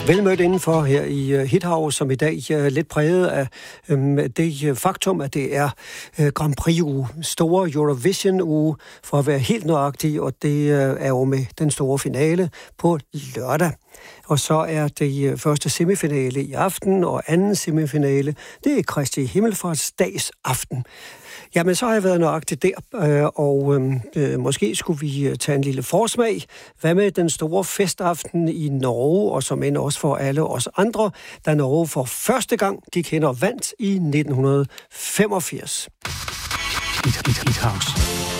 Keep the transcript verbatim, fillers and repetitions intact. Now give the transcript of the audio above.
Velmødt indenfor her i Hithouse, som i dag er lidt præget af øhm, det faktum, at det er øh, Grand Prix-uge, store Eurovision-uge, for at være helt nøjagtig, og det øh, er jo med den store finale på lørdag. Og så er det første semifinale i aften, og anden semifinale, det er Kristi Himmelfartsdags aften. Jamen, så har jeg været nøjagtigt der, og øh, måske skulle vi tage en lille forsmag. Hvad med den store festaften i Norge, og som end også for alle os andre, da Norge for første gang gik hen og vandt i nitten femogfirs. Hithouse.